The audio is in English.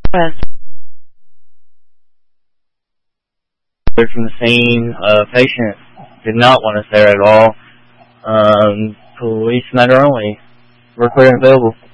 Press. From the scene. Patient did not want us there at all. Police matter only. We're clear and available.